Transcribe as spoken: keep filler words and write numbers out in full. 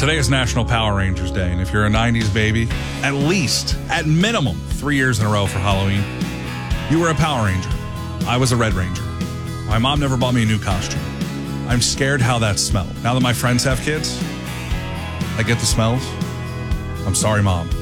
Today is National Power Rangers Day, and if you're a nineties baby, at least, at minimum, three years in a row for Halloween, you were a Power Ranger. I was a Red Ranger. My mom never bought me a new costume. I'm scared how that smelled. Now that my friends have kids, I get the smells. I'm sorry, Mom.